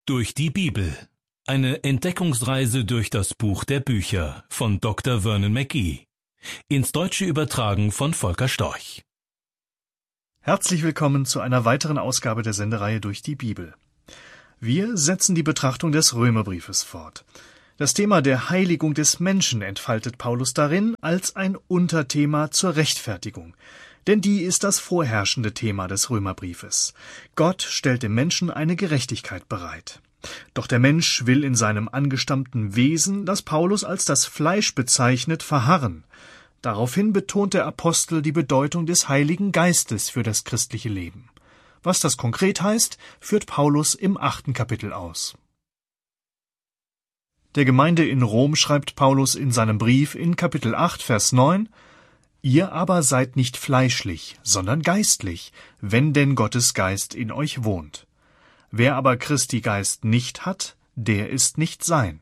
Durch die Bibel. Eine Entdeckungsreise durch das Buch der Bücher von Dr. Vernon McGee. Ins Deutsche übertragen von Volker Storch. Herzlich willkommen zu einer weiteren Ausgabe der Sendereihe Durch die Bibel. Wir setzen die Betrachtung des Römerbriefes fort. Das Thema der Heiligung des Menschen entfaltet Paulus darin als ein Unterthema zur Rechtfertigung. Denn die ist das vorherrschende Thema des Römerbriefes. Gott stellt dem Menschen eine Gerechtigkeit bereit. Doch der Mensch will in seinem angestammten Wesen, das Paulus als das Fleisch bezeichnet, verharren. Daraufhin betont der Apostel die Bedeutung des Heiligen Geistes für das christliche Leben. Was das konkret heißt, führt Paulus im 8. Kapitel aus. Der Gemeinde in Rom schreibt Paulus in seinem Brief in Kapitel 8, Vers 9: Ihr aber seid nicht fleischlich, sondern geistlich, wenn denn Gottes Geist in euch wohnt. Wer aber Christi Geist nicht hat, der ist nicht sein.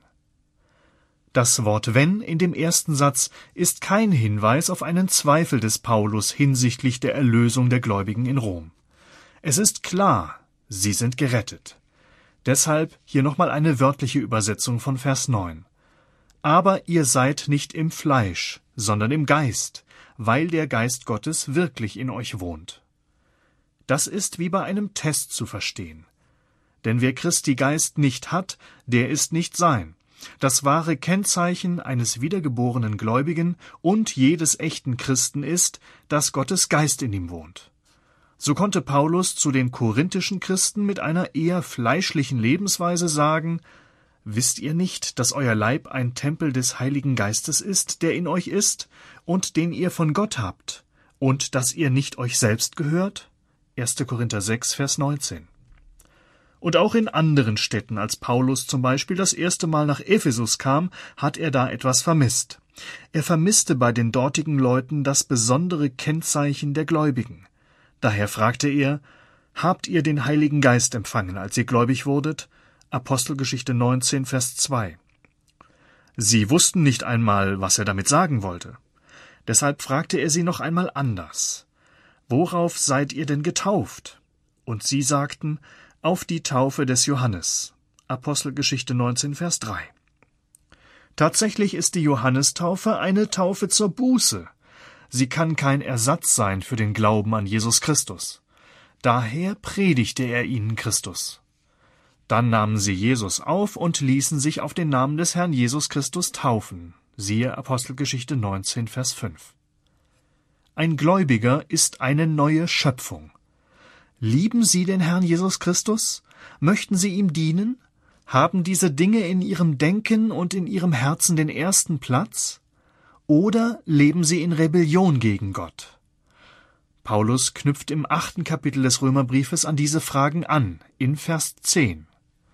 Das Wort wenn in dem ersten Satz ist kein Hinweis auf einen Zweifel des Paulus hinsichtlich der Erlösung der Gläubigen in Rom. Es ist klar, sie sind gerettet. Deshalb hier nochmal eine wörtliche Übersetzung von Vers 9. Aber ihr seid nicht im Fleisch, sondern im Geist, weil der Geist Gottes wirklich in euch wohnt. Das ist wie bei einem Test zu verstehen. Denn wer Christi Geist nicht hat, der ist nicht sein. Das wahre Kennzeichen eines wiedergeborenen Gläubigen und jedes echten Christen ist, dass Gottes Geist in ihm wohnt. So konnte Paulus zu den korinthischen Christen mit einer eher fleischlichen Lebensweise sagen: Wisst ihr nicht, dass euer Leib ein Tempel des Heiligen Geistes ist, der in euch ist, und den ihr von Gott habt, und dass ihr nicht euch selbst gehört? 1. Korinther 6, Vers 19. Und auch in anderen Städten, als Paulus zum Beispiel das erste Mal nach Ephesus kam, hat er da etwas vermisst. Er vermisste bei den dortigen Leuten das besondere Kennzeichen der Gläubigen. Daher fragte er: Habt ihr den Heiligen Geist empfangen, als ihr gläubig wurdet? Apostelgeschichte 19, Vers 2. Sie wussten nicht einmal, was er damit sagen wollte. Deshalb fragte er sie noch einmal anders: Worauf seid ihr denn getauft? Und sie sagten: Auf die Taufe des Johannes. Apostelgeschichte 19, Vers 3. Tatsächlich ist die Johannestaufe eine Taufe zur Buße. Sie kann kein Ersatz sein für den Glauben an Jesus Christus. Daher predigte er ihnen Christus. Dann nahmen sie Jesus auf und ließen sich auf den Namen des Herrn Jesus Christus taufen. Siehe Apostelgeschichte 19, Vers 5. Ein Gläubiger ist eine neue Schöpfung. Lieben Sie den Herrn Jesus Christus? Möchten Sie ihm dienen? Haben diese Dinge in Ihrem Denken und in Ihrem Herzen den ersten Platz? Oder leben Sie in Rebellion gegen Gott? Paulus knüpft im 8. Kapitel des Römerbriefes an diese Fragen an, in Vers 10.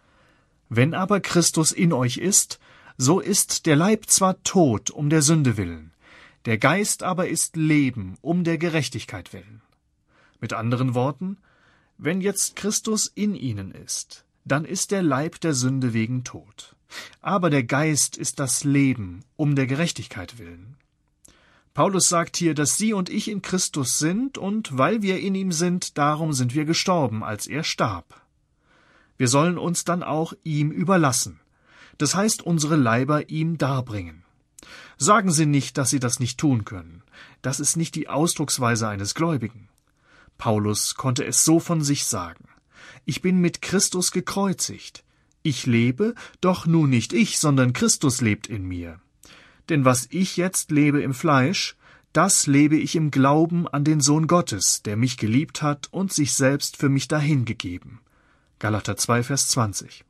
Wenn aber Christus in euch ist, so ist der Leib zwar tot um der Sünde willen, der Geist aber ist Leben um der Gerechtigkeit willen. Mit anderen Worten: Wenn jetzt Christus in ihnen ist, dann ist der Leib der Sünde wegen tot. Aber der Geist ist das Leben um der Gerechtigkeit willen. Paulus sagt hier, dass Sie und ich in Christus sind, und weil wir in ihm sind, darum sind wir gestorben, als er starb. Wir sollen uns dann auch ihm überlassen. Das heißt, unsere Leiber ihm darbringen. Sagen Sie nicht, dass Sie das nicht tun können. Das ist nicht die Ausdrucksweise eines Gläubigen. Paulus konnte es so von sich sagen: Ich bin mit Christus gekreuzigt. Ich lebe, doch nun nicht ich, sondern Christus lebt in mir. Denn was ich jetzt lebe im Fleisch, das lebe ich im Glauben an den Sohn Gottes, der mich geliebt hat und sich selbst für mich dahingegeben. Galater 2, Vers 20.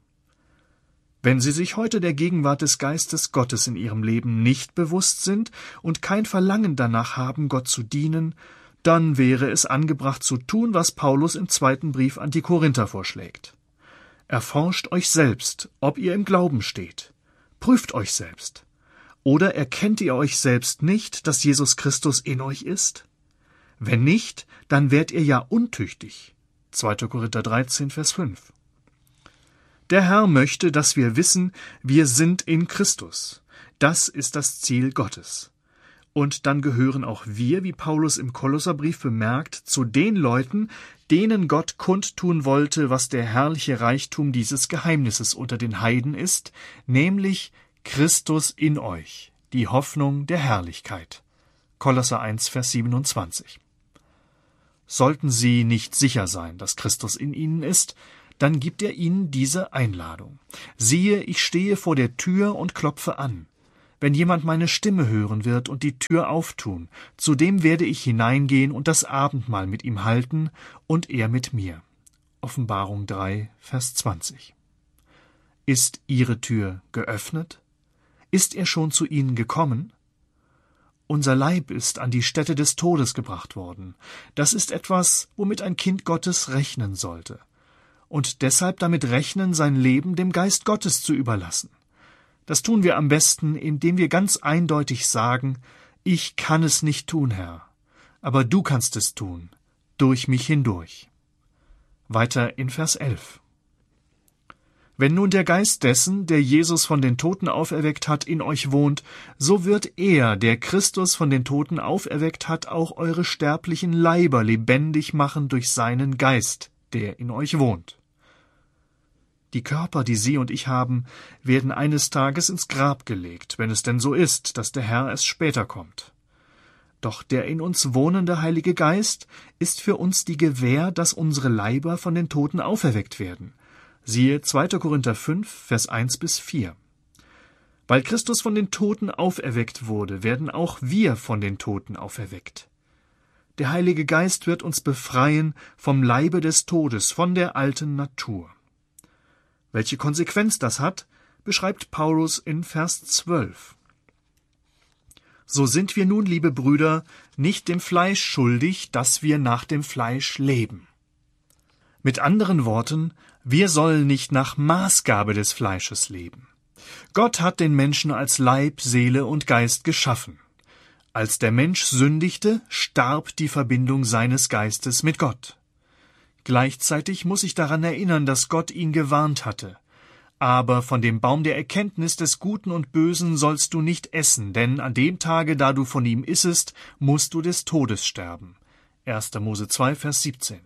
Wenn Sie sich heute der Gegenwart des Geistes Gottes in Ihrem Leben nicht bewusst sind und kein Verlangen danach haben, Gott zu dienen, dann wäre es angebracht zu tun, was Paulus im 2. Brief an die Korinther vorschlägt. Erforscht euch selbst, ob ihr im Glauben steht. Prüft euch selbst. Oder erkennt ihr euch selbst nicht, dass Jesus Christus in euch ist? Wenn nicht, dann wärt ihr ja untüchtig. 2. Korinther 13, Vers 5. Der Herr möchte, dass wir wissen, wir sind in Christus. Das ist das Ziel Gottes. Und dann gehören auch wir, wie Paulus im Kolosserbrief bemerkt, zu den Leuten, denen Gott kundtun wollte, was der herrliche Reichtum dieses Geheimnisses unter den Heiden ist, nämlich Christus in euch, die Hoffnung der Herrlichkeit. Kolosser 1, Vers 27. Sollten Sie nicht sicher sein, dass Christus in Ihnen ist, dann gibt er Ihnen diese Einladung. Siehe, ich stehe vor der Tür und klopfe an. Wenn jemand meine Stimme hören wird und die Tür auftun, zu dem werde ich hineingehen und das Abendmahl mit ihm halten und er mit mir. Offenbarung 3, Vers 20. Ist Ihre Tür geöffnet? Ist er schon zu Ihnen gekommen? Unser Leib ist an die Stätte des Todes gebracht worden. Das ist etwas, womit ein Kind Gottes rechnen sollte. Und deshalb damit rechnen, sein Leben dem Geist Gottes zu überlassen. Das tun wir am besten, indem wir ganz eindeutig sagen, ich kann es nicht tun, Herr, aber du kannst es tun, durch mich hindurch. Weiter in Vers 11. Wenn nun der Geist dessen, der Jesus von den Toten auferweckt hat, in euch wohnt, so wird er, der Christus von den Toten auferweckt hat, auch eure sterblichen Leiber lebendig machen durch seinen Geist, der in euch wohnt. Die Körper, die Sie und ich haben, werden eines Tages ins Grab gelegt, wenn es denn so ist, dass der Herr erst später kommt. Doch der in uns wohnende Heilige Geist ist für uns die Gewähr, dass unsere Leiber von den Toten auferweckt werden. Siehe 2. Korinther 5, Vers 1-4. Weil Christus von den Toten auferweckt wurde, werden auch wir von den Toten auferweckt. Der Heilige Geist wird uns befreien vom Leibe des Todes, von der alten Natur. Welche Konsequenz das hat, beschreibt Paulus in Vers 12. So sind wir nun, liebe Brüder, nicht dem Fleisch schuldig, dass wir nach dem Fleisch leben. Mit anderen Worten, wir sollen nicht nach Maßgabe des Fleisches leben. Gott hat den Menschen als Leib, Seele und Geist geschaffen. Als der Mensch sündigte, starb die Verbindung seines Geistes mit Gott. Gleichzeitig muss ich daran erinnern, dass Gott ihn gewarnt hatte. Aber von dem Baum der Erkenntnis des Guten und Bösen sollst du nicht essen, denn an dem Tage, da du von ihm issest, musst du des Todes sterben. 1. Mose 2, Vers 17.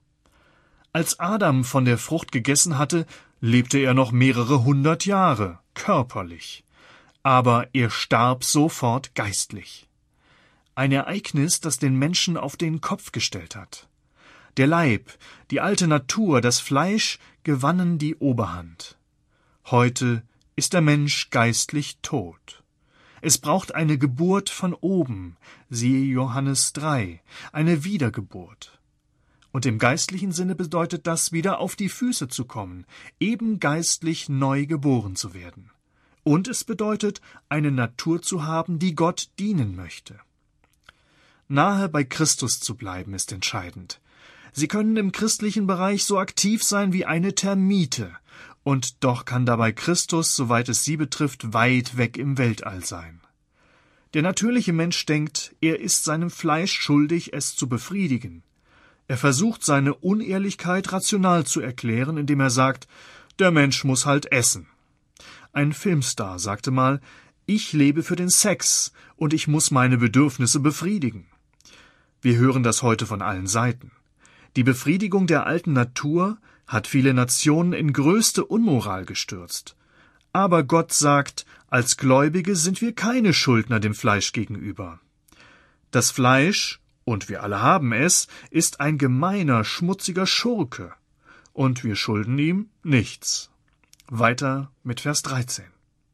Als Adam von der Frucht gegessen hatte, lebte er noch mehrere 100 Jahre, körperlich. Aber er starb sofort geistlich. Ein Ereignis, das den Menschen auf den Kopf gestellt hat. Der Leib, die alte Natur, das Fleisch gewannen die Oberhand. Heute ist der Mensch geistlich tot. Es braucht eine Geburt von oben, siehe Johannes 3, eine Wiedergeburt. Und im geistlichen Sinne bedeutet das, wieder auf die Füße zu kommen, eben geistlich neu geboren zu werden. Und es bedeutet, eine Natur zu haben, die Gott dienen möchte. Nahe bei Christus zu bleiben, ist entscheidend. Sie können im christlichen Bereich so aktiv sein wie eine Termite, und doch kann dabei Christus, soweit es sie betrifft, weit weg im Weltall sein. Der natürliche Mensch denkt, er ist seinem Fleisch schuldig, es zu befriedigen. Er versucht, seine Unehrlichkeit rational zu erklären, indem er sagt, der Mensch muss halt essen. Ein Filmstar sagte mal, ich lebe für den Sex und ich muss meine Bedürfnisse befriedigen. Wir hören das heute von allen Seiten. Die Befriedigung der alten Natur hat viele Nationen in größte Unmoral gestürzt. Aber Gott sagt, als Gläubige sind wir keine Schuldner dem Fleisch gegenüber. Das Fleisch, und wir alle haben es, ist ein gemeiner, schmutziger Schurke. Und wir schulden ihm nichts. Weiter mit Vers 13.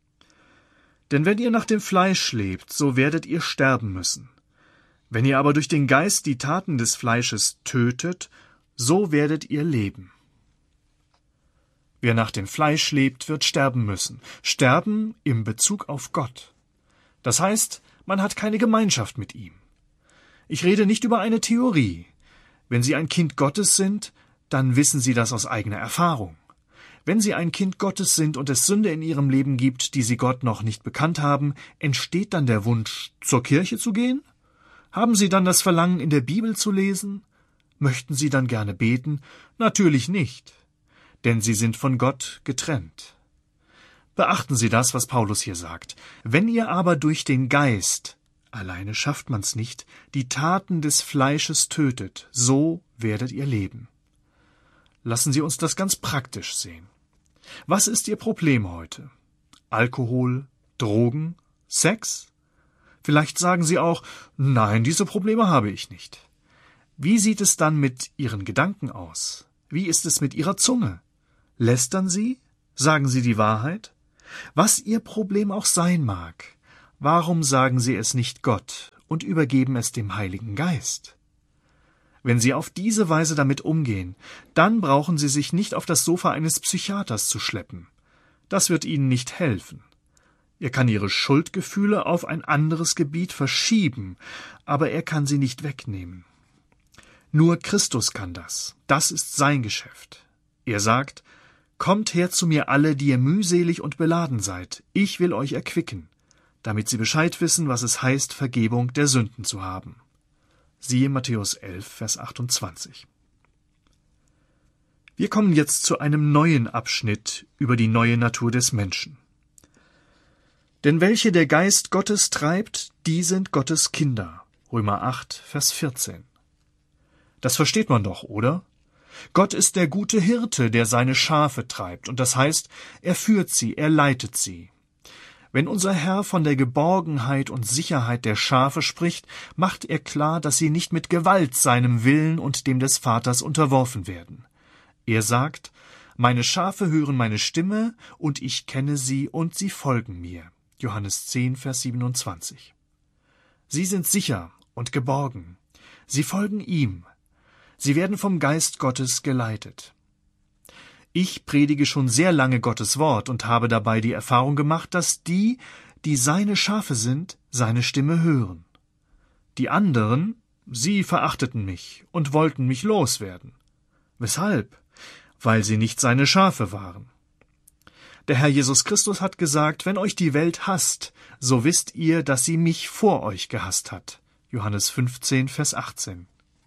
Denn wenn ihr nach dem Fleisch lebt, so werdet ihr sterben müssen. Wenn ihr aber durch den Geist die Taten des Fleisches tötet, so werdet ihr leben. Wer nach dem Fleisch lebt, wird sterben müssen. Sterben im Bezug auf Gott. Das heißt, man hat keine Gemeinschaft mit ihm. Ich rede nicht über eine Theorie. Wenn Sie ein Kind Gottes sind, dann wissen Sie das aus eigener Erfahrung. Wenn Sie ein Kind Gottes sind und es Sünde in Ihrem Leben gibt, die Sie Gott noch nicht bekannt haben, entsteht dann der Wunsch, zur Kirche zu gehen? Haben Sie dann das Verlangen, in der Bibel zu lesen? Möchten Sie dann gerne beten? Natürlich nicht, denn Sie sind von Gott getrennt. Beachten Sie das, was Paulus hier sagt. Wenn ihr aber durch den Geist, alleine schafft man's nicht, die Taten des Fleisches tötet, so werdet ihr leben. Lassen Sie uns das ganz praktisch sehen. Was ist Ihr Problem heute? Alkohol, Drogen, Sex? Vielleicht sagen Sie auch, nein, diese Probleme habe ich nicht. Wie sieht es dann mit Ihren Gedanken aus? Wie ist es mit Ihrer Zunge? Lästern Sie? Sagen Sie die Wahrheit? Was Ihr Problem auch sein mag, warum sagen Sie es nicht Gott und übergeben es dem Heiligen Geist? Wenn Sie auf diese Weise damit umgehen, dann brauchen Sie sich nicht auf das Sofa eines Psychiaters zu schleppen. Das wird Ihnen nicht helfen. Er kann Ihre Schuldgefühle auf ein anderes Gebiet verschieben, aber er kann sie nicht wegnehmen. Nur Christus kann das. Das ist sein Geschäft. Er sagt, »Kommt her zu mir alle, die ihr mühselig und beladen seid. Ich will euch erquicken, damit sie Bescheid wissen, was es heißt, Vergebung der Sünden zu haben.« Siehe Matthäus 11, Vers 28. Wir kommen jetzt zu einem neuen Abschnitt über die neue Natur des Menschen. Denn welche der Geist Gottes treibt, die sind Gottes Kinder. Römer 8, Vers 14. Das versteht man doch, oder? Gott ist der gute Hirte, der seine Schafe treibt, und das heißt, er führt sie, er leitet sie. Wenn unser Herr von der Geborgenheit und Sicherheit der Schafe spricht, macht er klar, dass sie nicht mit Gewalt seinem Willen und dem des Vaters unterworfen werden. Er sagt, »Meine Schafe hören meine Stimme, und ich kenne sie, und sie folgen mir.« Johannes 10, Vers 27. Sie sind sicher und geborgen. Sie folgen ihm. Sie werden vom Geist Gottes geleitet. Ich predige schon sehr lange Gottes Wort und habe dabei die Erfahrung gemacht, dass die, die seine Schafe sind, seine Stimme hören. Die anderen, sie verachteten mich und wollten mich loswerden. Weshalb? Weil sie nicht seine Schafe waren. Der Herr Jesus Christus hat gesagt, wenn euch die Welt hasst, so wisst ihr, dass sie mich vor euch gehasst hat. Johannes 15, Vers 18.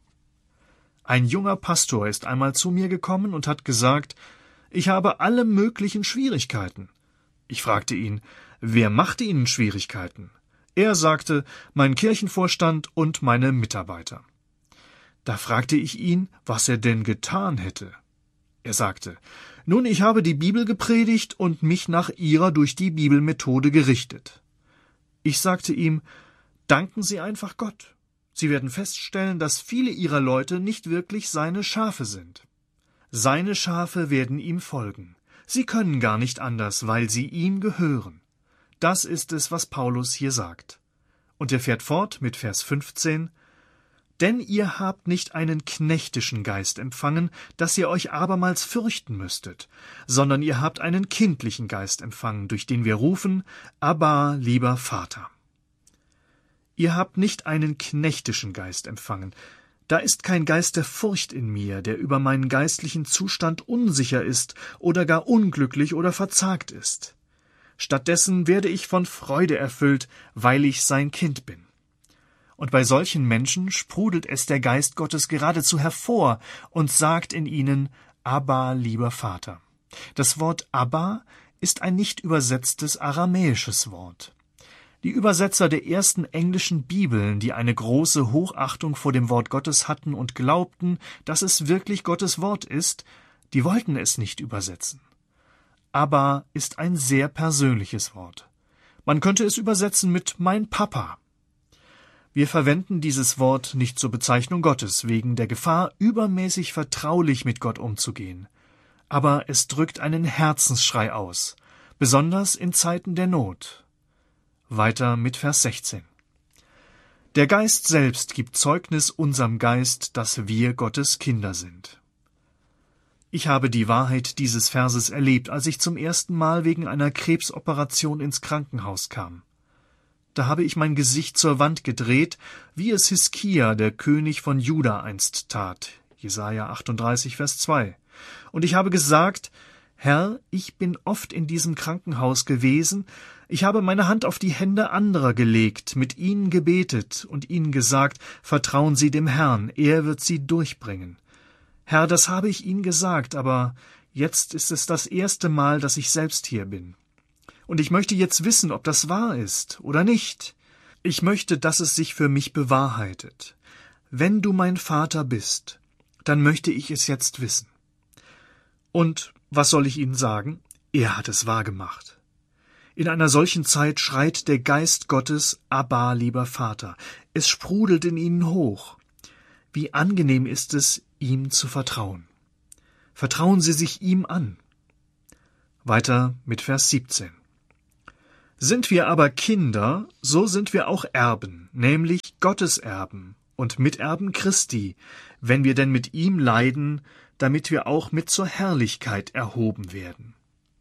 Ein junger Pastor ist einmal zu mir gekommen und hat gesagt, ich habe alle möglichen Schwierigkeiten. Ich fragte ihn, wer machte Ihnen Schwierigkeiten? Er sagte, mein Kirchenvorstand und meine Mitarbeiter. Da fragte ich ihn, was er denn getan hätte. Er sagte, nun, ich habe die Bibel gepredigt und mich nach ihrer durch die Bibelmethode gerichtet. Ich sagte ihm, danken Sie einfach Gott. Sie werden feststellen, dass viele Ihrer Leute nicht wirklich seine Schafe sind. Seine Schafe werden ihm folgen. Sie können gar nicht anders, weil sie ihm gehören. Das ist es, was Paulus hier sagt. Und er fährt fort mit Vers 15, »Denn ihr habt nicht einen knechtischen Geist empfangen, dass ihr euch abermals fürchten müsstet, sondern ihr habt einen kindlichen Geist empfangen, durch den wir rufen, Abba, lieber Vater.« Ihr habt nicht einen knechtischen Geist empfangen. Da ist kein Geist der Furcht in mir, der über meinen geistlichen Zustand unsicher ist oder gar unglücklich oder verzagt ist. Stattdessen werde ich von Freude erfüllt, weil ich sein Kind bin. Und bei solchen Menschen sprudelt es der Geist Gottes geradezu hervor und sagt in ihnen, Abba, lieber Vater. Das Wort Abba ist ein nicht übersetztes aramäisches Wort. Die Übersetzer der ersten englischen Bibeln, die eine große Hochachtung vor dem Wort Gottes hatten und glaubten, dass es wirklich Gottes Wort ist, die wollten es nicht übersetzen. Abba ist ein sehr persönliches Wort. Man könnte es übersetzen mit mein Papa. Wir verwenden dieses Wort nicht zur Bezeichnung Gottes, wegen der Gefahr, übermäßig vertraulich mit Gott umzugehen. Aber es drückt einen Herzensschrei aus, besonders in Zeiten der Not. Weiter mit Vers 16. Der Geist selbst gibt Zeugnis unserem Geist, dass wir Gottes Kinder sind. Ich habe die Wahrheit dieses Verses erlebt, als ich zum ersten Mal wegen einer Krebsoperation ins Krankenhaus kam. Da habe ich mein Gesicht zur Wand gedreht, wie es Hiskia, der König von Juda, einst tat. Jesaja 38, Vers 2. Und ich habe gesagt, Herr, ich bin oft in diesem Krankenhaus gewesen, ich habe meine Hand auf die Hände anderer gelegt, mit ihnen gebetet und ihnen gesagt, vertrauen Sie dem Herrn, er wird Sie durchbringen. Herr, das habe ich Ihnen gesagt, aber jetzt ist es das erste Mal, dass ich selbst hier bin. Und ich möchte jetzt wissen, ob das wahr ist oder nicht. Ich möchte, dass es sich für mich bewahrheitet. Wenn du mein Vater bist, dann möchte ich es jetzt wissen. Und was soll ich Ihnen sagen? Er hat es wahrgemacht. In einer solchen Zeit schreit der Geist Gottes, Abba, lieber Vater. Es sprudelt in Ihnen hoch. Wie angenehm ist es, ihm zu vertrauen. Vertrauen Sie sich ihm an. Weiter mit Vers 17. Sind wir aber Kinder, so sind wir auch Erben, nämlich Gottes Erben und Miterben Christi, wenn wir denn mit ihm leiden, damit wir auch mit zur Herrlichkeit erhoben werden.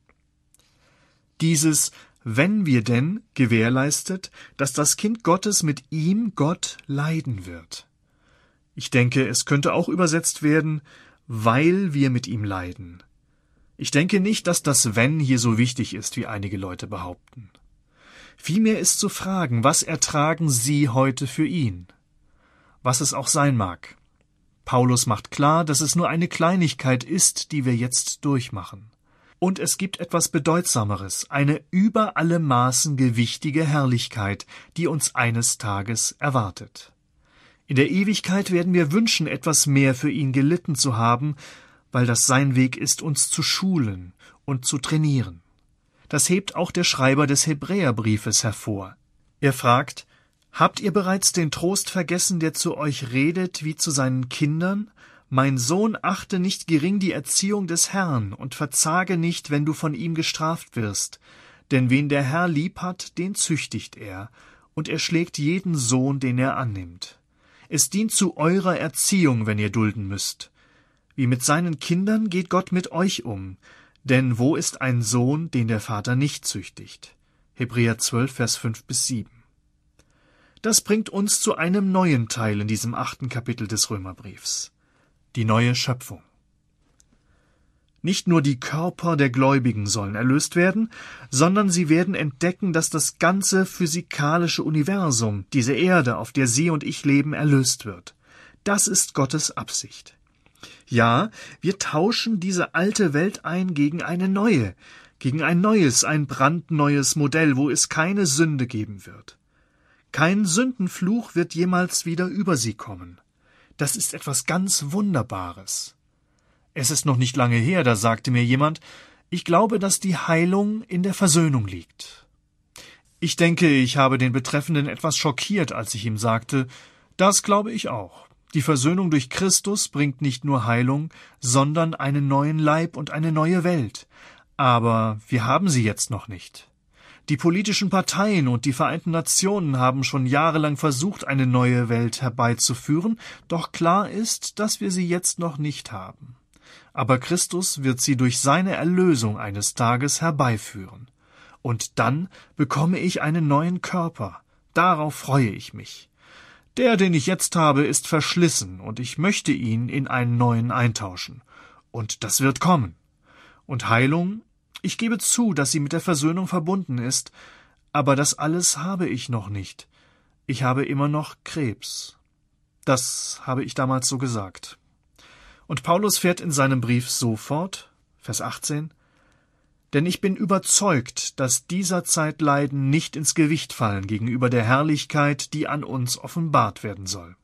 Dieses »wenn wir denn« gewährleistet, dass das Kind Gottes mit ihm, Gott, leiden wird. Ich denke, es könnte auch übersetzt werden, weil wir mit ihm leiden. Ich denke nicht, dass das »wenn« hier so wichtig ist, wie einige Leute behaupten. Vielmehr ist zu fragen, was ertragen Sie heute für ihn? Was es auch sein mag. Paulus macht klar, dass es nur eine Kleinigkeit ist, die wir jetzt durchmachen. Und es gibt etwas Bedeutsameres, eine über alle Maßen gewichtige Herrlichkeit, die uns eines Tages erwartet. In der Ewigkeit werden wir wünschen, etwas mehr für ihn gelitten zu haben, weil das sein Weg ist, uns zu schulen und zu trainieren. Das hebt auch der Schreiber des Hebräerbriefes hervor. Er fragt: Habt ihr bereits den Trost vergessen, der zu euch redet wie zu seinen Kindern? Mein Sohn, achte nicht gering die Erziehung des Herrn und verzage nicht, wenn du von ihm gestraft wirst. Denn wen der Herr lieb hat, den züchtigt er, und er schlägt jeden Sohn, den er annimmt. Es dient zu eurer Erziehung, wenn ihr dulden müsst. Wie mit seinen Kindern geht Gott mit euch um. Denn wo ist ein Sohn, den der Vater nicht züchtigt? Hebräer 12, Vers 5-7. Das bringt uns zu einem neuen Teil in diesem 8. Kapitel des Römerbriefs. Die neue Schöpfung. Nicht nur die Körper der Gläubigen sollen erlöst werden, sondern sie werden entdecken, dass das ganze physikalische Universum, diese Erde, auf der Sie und ich leben, erlöst wird. Das ist Gottes Absicht. Ja, wir tauschen diese alte Welt ein gegen eine neue, gegen ein neues, ein brandneues Modell, wo es keine Sünde geben wird. Kein Sündenfluch wird jemals wieder über sie kommen. Das ist etwas ganz Wunderbares. Es ist noch nicht lange her, da sagte mir jemand, ich glaube, dass die Heilung in der Versöhnung liegt. Ich denke, ich habe den Betreffenden etwas schockiert, als ich ihm sagte, das glaube ich auch. Die Versöhnung durch Christus bringt nicht nur Heilung, sondern einen neuen Leib und eine neue Welt. Aber wir haben sie jetzt noch nicht. Die politischen Parteien und die Vereinten Nationen haben schon jahrelang versucht, eine neue Welt herbeizuführen, doch klar ist, dass wir sie jetzt noch nicht haben. Aber Christus wird sie durch seine Erlösung eines Tages herbeiführen. Und dann bekomme ich einen neuen Körper. Darauf freue ich mich. Der, den ich jetzt habe, ist verschlissen, und ich möchte ihn in einen neuen eintauschen. Und das wird kommen. Und Heilung? Ich gebe zu, dass sie mit der Versöhnung verbunden ist, aber das alles habe ich noch nicht. Ich habe immer noch Krebs. Das habe ich damals so gesagt. Und Paulus fährt in seinem Brief so fort, Vers 18, denn ich bin überzeugt, dass dieser Zeit Leiden nicht ins Gewicht fallen gegenüber der Herrlichkeit, die an uns offenbart werden soll.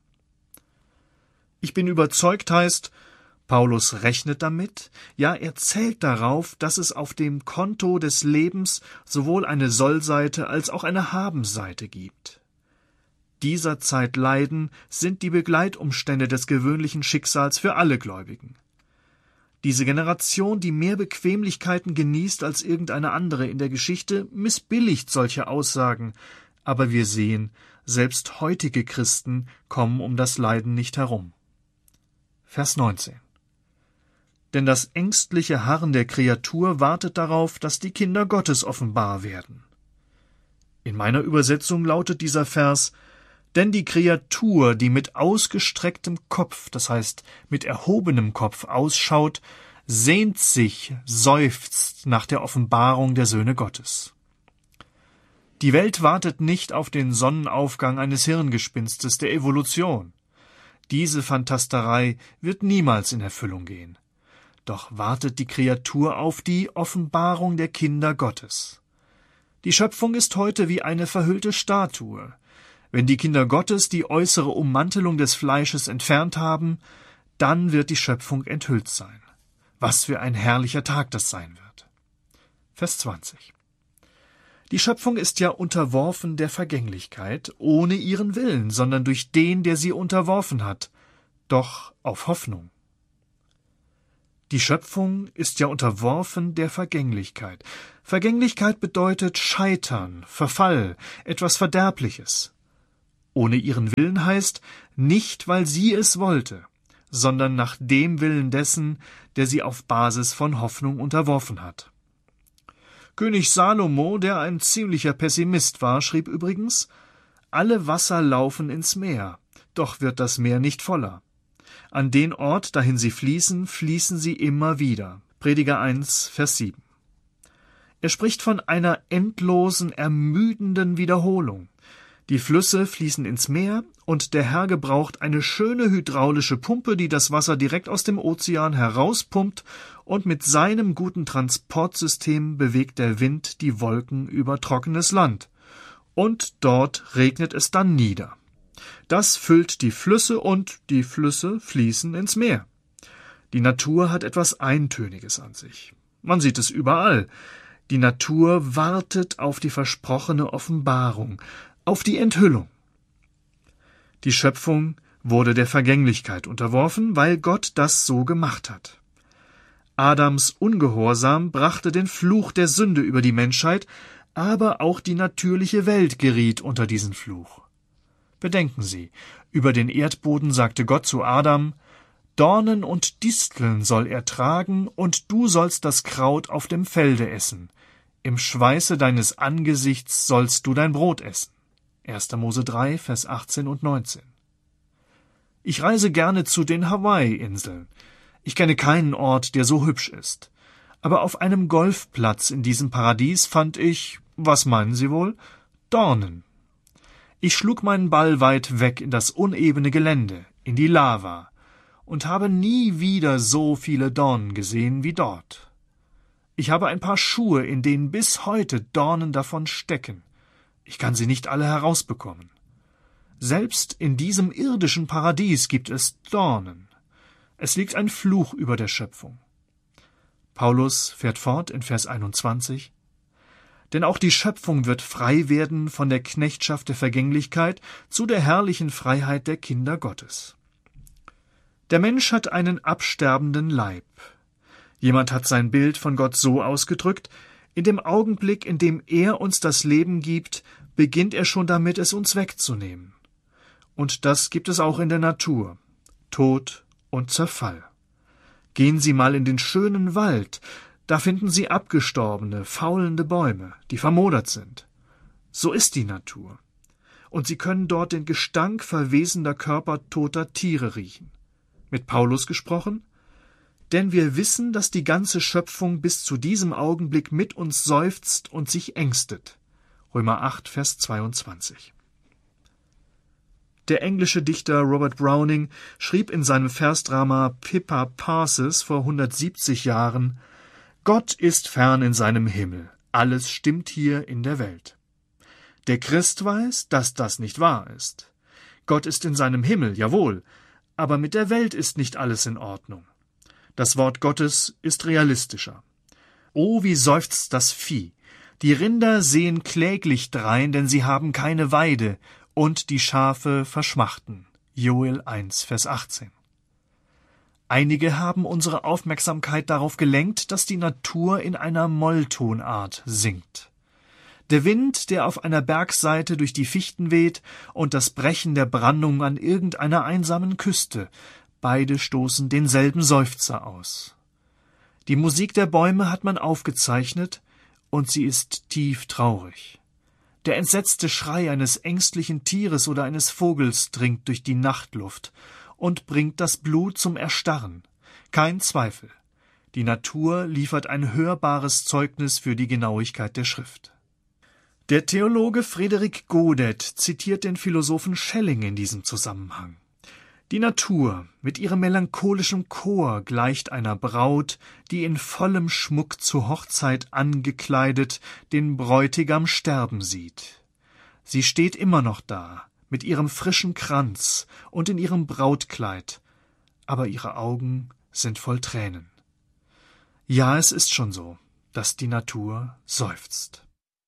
Ich bin überzeugt heißt, Paulus rechnet damit, ja, er zählt darauf, dass es auf dem Konto des Lebens sowohl eine Sollseite als auch eine Habenseite gibt. Dieser Zeit Leiden sind die Begleitumstände des gewöhnlichen Schicksals für alle Gläubigen. Diese Generation, die mehr Bequemlichkeiten genießt als irgendeine andere in der Geschichte, missbilligt solche Aussagen, aber wir sehen, selbst heutige Christen kommen um das Leiden nicht herum. Vers 19. Denn das ängstliche Harren der Kreatur wartet darauf, dass die Kinder Gottes offenbar werden. In meiner Übersetzung lautet dieser Vers, denn die Kreatur, die mit ausgestrecktem Kopf, das heißt mit erhobenem Kopf ausschaut, sehnt sich, seufzt nach der Offenbarung der Söhne Gottes. Die Welt wartet nicht auf den Sonnenaufgang eines Hirngespinstes der Evolution. Diese Phantasterei wird niemals in Erfüllung gehen. Doch wartet die Kreatur auf die Offenbarung der Kinder Gottes. Die Schöpfung ist heute wie eine verhüllte Statue. Wenn die Kinder Gottes die äußere Ummantelung des Fleisches entfernt haben, dann wird die Schöpfung enthüllt sein. Was für ein herrlicher Tag das sein wird. Vers 20. Die Schöpfung ist ja unterworfen der Vergänglichkeit, ohne ihren Willen, sondern durch den, der sie unterworfen hat, doch auf Hoffnung. Die Schöpfung ist ja unterworfen der Vergänglichkeit. Vergänglichkeit bedeutet Scheitern, Verfall, etwas Verderbliches. Ohne ihren Willen heißt, nicht weil sie es wollte, sondern nach dem Willen dessen, der sie auf Basis von Hoffnung unterworfen hat. König Salomo, der ein ziemlicher Pessimist war, schrieb übrigens: Alle Wasser laufen ins Meer, doch wird das Meer nicht voller. An den Ort, dahin sie fließen, fließen sie immer wieder. Prediger 1, Vers 7. Er spricht von einer endlosen, ermüdenden Wiederholung. Die Flüsse fließen ins Meer und der Herr gebraucht eine schöne hydraulische Pumpe, die das Wasser direkt aus dem Ozean herauspumpt, und mit seinem guten Transportsystem bewegt der Wind die Wolken über trockenes Land. Und dort regnet es dann nieder. Das füllt die Flüsse und die Flüsse fließen ins Meer. Die Natur hat etwas Eintöniges an sich. Man sieht es überall. Die Natur wartet auf die versprochene Offenbarung, auf die Enthüllung. Die Schöpfung wurde der Vergänglichkeit unterworfen, weil Gott das so gemacht hat. Adams Ungehorsam brachte den Fluch der Sünde über die Menschheit, aber auch die natürliche Welt geriet unter diesen Fluch. Bedenken Sie, über den Erdboden sagte Gott zu Adam: Dornen und Disteln soll er tragen, und du sollst das Kraut auf dem Felde essen. Im Schweiße deines Angesichts sollst du dein Brot essen. 1. Mose 3, Vers 18 und 19. Ich reise gerne zu den Hawaii-Inseln. Ich kenne keinen Ort, der so hübsch ist. Aber auf einem Golfplatz in diesem Paradies fand ich, was meinen Sie wohl? Dornen. Ich schlug meinen Ball weit weg in das unebene Gelände, in die Lava, und habe nie wieder so viele Dornen gesehen wie dort. Ich habe ein paar Schuhe, in denen bis heute Dornen davon stecken. Ich kann sie nicht alle herausbekommen. Selbst in diesem irdischen Paradies gibt es Dornen. Es liegt ein Fluch über der Schöpfung. Paulus fährt fort in Vers 21. Denn auch die Schöpfung wird frei werden von der Knechtschaft der Vergänglichkeit zu der herrlichen Freiheit der Kinder Gottes. Der Mensch hat einen absterbenden Leib. Jemand hat sein Bild von Gott so ausgedrückt: In dem Augenblick, in dem er uns das Leben gibt, beginnt er schon damit, es uns wegzunehmen. Und das gibt es auch in der Natur: Tod und Zerfall. Gehen Sie mal in den schönen Wald, da finden Sie abgestorbene, faulende Bäume, die vermodert sind. So ist die Natur. Und Sie können dort den Gestank verwesender Körper toter Tiere riechen. Mit Paulus gesprochen: Denn wir wissen, dass die ganze Schöpfung bis zu diesem Augenblick mit uns seufzt und sich ängstet. Römer 8, Vers 22. Der englische Dichter Robert Browning schrieb in seinem Versdrama Pippa Passes vor 170 Jahren: Gott ist fern in seinem Himmel, alles stimmt hier in der Welt. Der Christ weiß, dass das nicht wahr ist. Gott ist in seinem Himmel, jawohl, aber mit der Welt ist nicht alles in Ordnung. Das Wort Gottes ist realistischer. Oh, wie seufzt das Vieh! Die Rinder sehen kläglich drein, denn sie haben keine Weide, und die Schafe verschmachten. Joel 1, Vers 18. Einige haben unsere Aufmerksamkeit darauf gelenkt, dass die Natur in einer Molltonart singt. Der Wind, der auf einer Bergseite durch die Fichten weht, und das Brechen der Brandung an irgendeiner einsamen Küste, beide stoßen denselben Seufzer aus. Die Musik der Bäume hat man aufgezeichnet, und sie ist tief traurig. Der entsetzte Schrei eines ängstlichen Tieres oder eines Vogels dringt durch die Nachtluft und bringt das Blut zum Erstarren. Kein Zweifel. Die Natur liefert ein hörbares Zeugnis für die Genauigkeit der Schrift. Der Theologe Friedrich Godet zitiert den Philosophen Schelling in diesem Zusammenhang. Die Natur mit ihrem melancholischen Chor gleicht einer Braut, die in vollem Schmuck zur Hochzeit angekleidet den Bräutigam sterben sieht. Sie steht immer noch da, mit ihrem frischen Kranz und in ihrem Brautkleid, aber ihre Augen sind voll Tränen. Ja, es ist schon so, dass die Natur seufzt.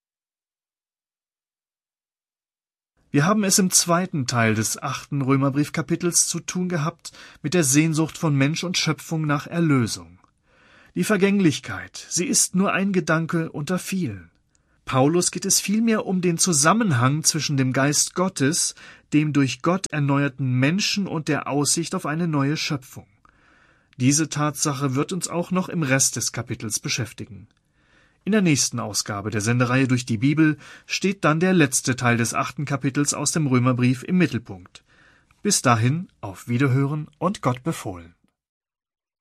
Wir haben es im zweiten Teil des 8. Römerbriefkapitels zu tun gehabt mit der Sehnsucht von Mensch und Schöpfung nach Erlösung. Die Vergänglichkeit, sie ist nur ein Gedanke unter vielen. Paulus geht es vielmehr um den Zusammenhang zwischen dem Geist Gottes, dem durch Gott erneuerten Menschen und der Aussicht auf eine neue Schöpfung. Diese Tatsache wird uns auch noch im Rest des Kapitels beschäftigen. In der nächsten Ausgabe der Sendereihe Durch die Bibel steht dann der letzte Teil des 8. Kapitels aus dem Römerbrief im Mittelpunkt. Bis dahin auf Wiederhören und Gott befohlen.